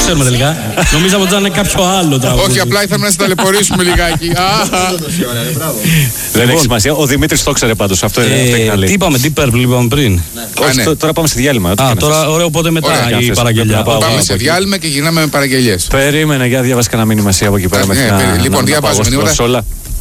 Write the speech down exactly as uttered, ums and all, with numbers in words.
ξέρουμε τελικά. Νομίζαμε ότι ήταν κάποιο άλλο τραγούδι. Όχι, απλά ήθελαμε να σε ταλαιπωρήσουμε λιγάκι. Δεν έχει σημασία. Ο Δημήτρης το ξέρει πάντως. Αυτό είναι Τι είπαμε, Deep Purple είπαμε πριν. Όχι, τώρα πάμε σε διάλειμμα. Α, τώρα ωραία, οπότε μετά η παραγγελιά. Πάμε σε διάλειμμα και γυρνάμε με παραγγελίες. Περίμενε, για διάβασε κανένα μήνυμα εσύ από εκεί πέρα. Λοιπόν, διαβάζουμε μηνύματα.